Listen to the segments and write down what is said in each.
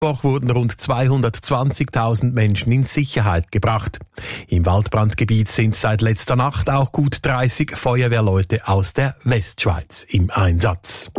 Mittwoch wurden rund 220.000 Menschen in Sicherheit gebracht. Im Waldbrandgebiet sind seit letzter Nacht auch gut 30 Feuerwehrleute aus der Westschweiz im Einsatz.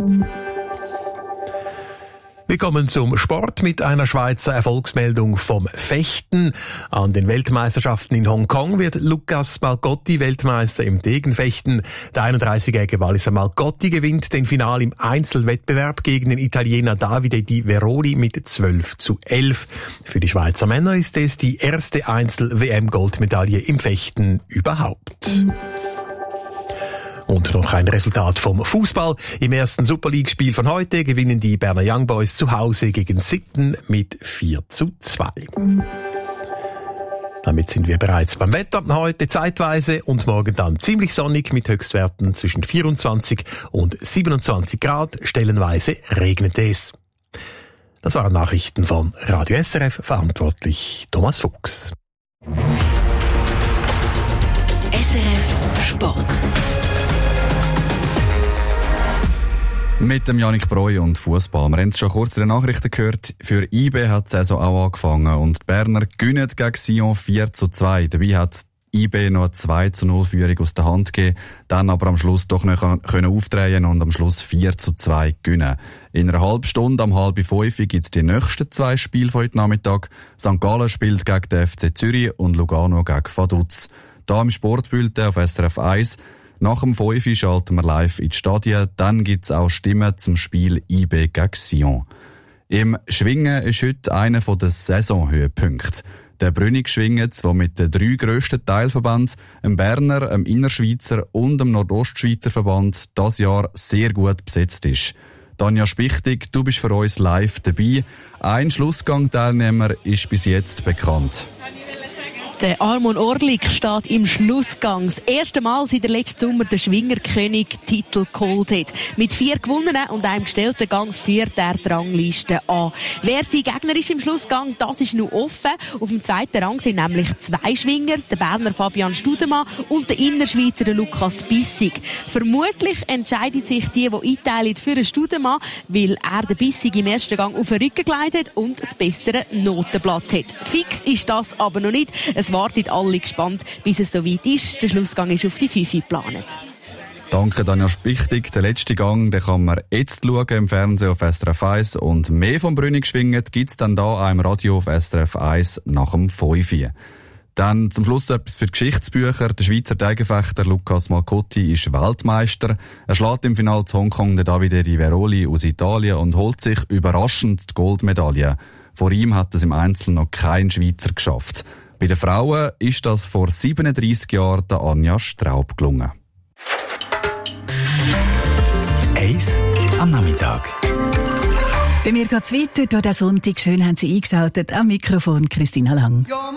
Wir kommen zum Sport mit einer Schweizer Erfolgsmeldung vom Fechten. An den Weltmeisterschaften in Hongkong wird Lucas Malgotti Weltmeister im Degenfechten. Der 31-jährige Walliser Malgotti gewinnt den Final im Einzelwettbewerb gegen den Italiener Davide Di Veroli mit 12:11. Für die Schweizer Männer ist es die erste Einzel-WM-Goldmedaille im Fechten überhaupt. Und noch ein Resultat vom Fußball. Im ersten Super League-Spiel von heute gewinnen die Berner Young Boys zu Hause gegen Sitten mit 4:2. Damit sind wir bereits beim Wetter. Heute zeitweise und morgen dann ziemlich sonnig mit Höchstwerten zwischen 24 und 27 Grad. Stellenweise regnet es. Das waren Nachrichten von Radio SRF, verantwortlich Thomas Fuchs. SRF Sport. Mit dem Janik Breu und Fußball. Wir haben es schon kurz in den Nachrichten gehört. Für IB hat die Saison auch angefangen und die Berner gewinnen gegen Sion 4:2. Dabei hat IB noch eine 2:0 Führung aus der Hand gegeben, dann aber am Schluss doch noch aufdrehen und am Schluss 4:2 gewinnen. In einer halben Stunde, um 4:30 gibt es die nächsten 2 Spiele von heute Nachmittag. St. Gallen spielt gegen den FC Zürich und Lugano gegen Vaduz. Da im Sportbulletin auf SRF 1. Nach dem 5 schalten wir live in die Stadien. Dann gibt es auch Stimmen zum Spiel IB gegen Sion. Im Schwingen ist heute einer der Saisonhöhepunkte. Der Brünig schwingt, der mit den 3 grössten Teilverbänden, dem Berner, dem Innerschweizer und dem Nordostschweizer Verband, dieses Jahr sehr gut besetzt ist. Tanja Spichtig, du bist für uns live dabei. Ein Schlussgang-Teilnehmer ist bis jetzt bekannt. Der Armon Orlik steht im Schlussgang. Das erste Mal seit der letzten Sommer der Schwingerkönig Titel geholt hat. Mit 4 gewonnenen und einem gestellten Gang führt er die Rangliste an. Wer sein Gegner ist im Schlussgang, das ist noch offen. Auf dem 2. Rang sind nämlich 2 Schwinger, der Berner Fabian Studemann und der Innerschweizer Lukas Bissig. Vermutlich entscheidet sich die einteilen für den Studemann, weil er den Bissig im ersten Gang auf den Rücken gelegt hat und das bessere Notenblatt hat. Fix ist das aber noch nicht. Es warten alle gespannt, bis es soweit ist. Der Schlussgang ist auf die 5 geplant. Danke, Tanja Spichtig. Der letzte Gang, den kann man jetzt schauen im Fernsehen auf SRF 1. Und mehr vom Brünig schwingen gibt es dann da auch im Radio auf SRF 1 nach dem 5. Dann zum Schluss etwas für die Geschichtsbücher. Der Schweizer Teigenfechter Lucas Malgotti ist Weltmeister. Er schlägt im Finale zu Hongkong den Davide Di Veroli aus Italien und holt sich überraschend die Goldmedaille. Vor ihm hat es im Einzel noch kein Schweizer geschafft. Bei den Frauen ist das vor 37 Jahren der Anja Straub gelungen. Eis am Nachmittag. Bei mir geht's weiter. Durch den Sonntag schön haben Sie eingeschaltet. Am Mikrofon Christina Lang.